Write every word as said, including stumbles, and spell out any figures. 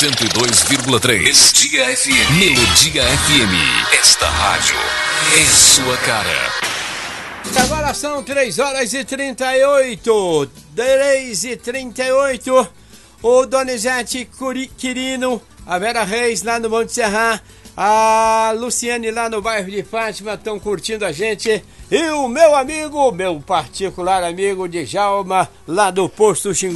cento e dois vírgula três. Melodia F M. Melodia F M. Esta rádio é sua cara. Agora são três horas e trinta e oito. três e trinta e oito. O Donizete Quirino, a Vera Reis lá no Monte Serra, a Luciane lá no bairro de Fátima estão curtindo a gente. E o meu amigo, meu particular amigo Djalma, lá do Posto Xingu.